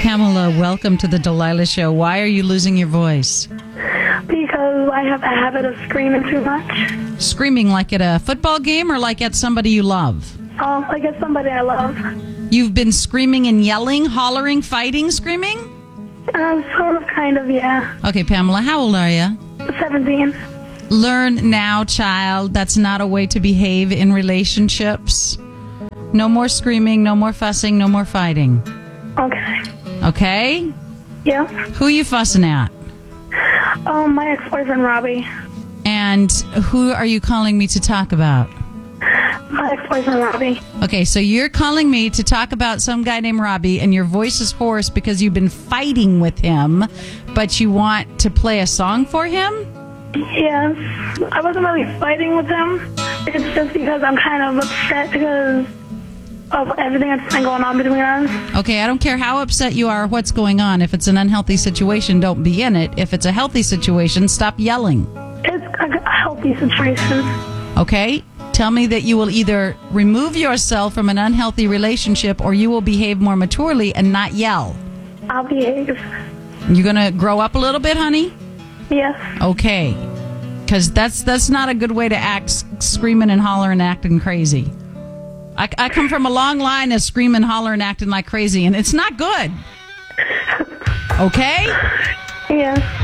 Pamela, welcome to the Delilah Show. Why are you losing your voice? Because I have a habit of screaming too much. Screaming like at a football game or like at somebody you love? Like at somebody I love. You've been screaming and yelling, hollering, fighting, screaming? Sort of, kind of, yeah. Okay, Pamela, how old are you? 17. Learn now, child. That's not a way to behave in relationships. No more screaming, no more fussing, no more fighting. Okay. Okay? Yeah. Who are you fussing at? My ex-boyfriend, Robbie. And who are you calling me to talk about? My ex-boyfriend, Robbie. Okay, so you're calling me to talk about some guy named Robbie, and your voice is hoarse because you've been fighting with him, but you want to play a song for him? Yes. I wasn't really fighting with him. It's just because I'm kind of upset because of everything that's been going on between us. Okay, I don't care how upset you are or what's going on. If it's an unhealthy situation, don't be in it. If it's a healthy situation, stop yelling. It's a healthy situation. Okay? Tell me that you will either remove yourself from an unhealthy relationship or you will behave more maturely and not yell. I'll behave. You going to grow up a little bit, honey? Yes. Okay. Because that's not a good way to act, screaming and hollering, acting crazy. I come from a long line of screaming, hollering, acting like crazy, and it's not good. Okay? Yes.